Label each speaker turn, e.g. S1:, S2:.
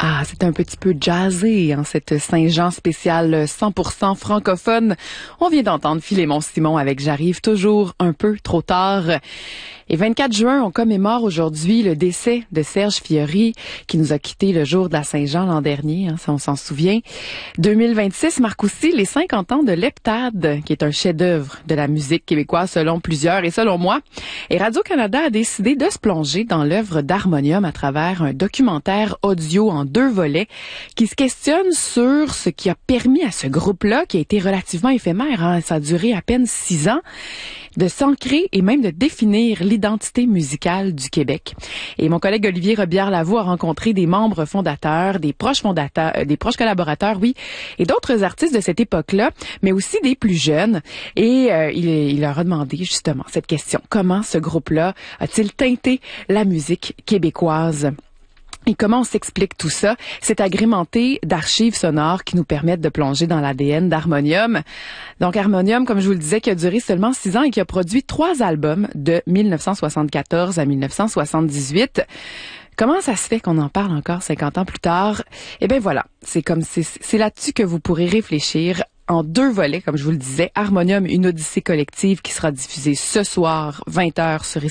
S1: Ah, c'est un petit peu jazzé, hein, cette Saint-Jean spéciale 100% francophone. On vient d'entendre Philémon Simon avec J'arrive toujours un peu trop tard. Et 24 juin, on commémore aujourd'hui le décès de Serge Fiori, qui nous a quittés le jour de la Saint-Jean l'an dernier, hein, ça on s'en souvient. 2026 marque aussi les 50 ans de l'Heptade, qui est un chef-d'œuvre de la musique québécoise selon plusieurs et selon moi. Et Radio-Canada a décidé de se plonger dans l'œuvre d'Harmonium à travers un documentaire audio en 2 volets qui se questionne sur ce qui a permis à ce groupe-là, qui a été relativement éphémère, hein, ça a duré à peine 6 ans, de s'ancrer et même de définir l'identité musicale du Québec. Et mon collègue Olivier Robillard-Lavaux a rencontré des membres fondateurs, des proches collaborateurs, oui, et d'autres artistes de cette époque-là, mais aussi des plus jeunes. Et il leur a demandé justement cette question. Comment ce groupe-là a-t-il teinté la musique québécoise? Et comment on s'explique tout ça? C'est agrémenté d'archives sonores qui nous permettent de plonger dans l'ADN d'Harmonium. Donc Harmonium, comme je vous le disais, qui a duré seulement 6 ans et qui a produit 3 albums de 1974 à 1978. Comment ça se fait qu'on en parle encore 50 ans plus tard? Eh bien voilà, c'est là-dessus que vous pourrez réfléchir. En 2 volets, comme je vous le disais, Harmonium, une odyssée collective qui sera diffusée ce soir, 20h sur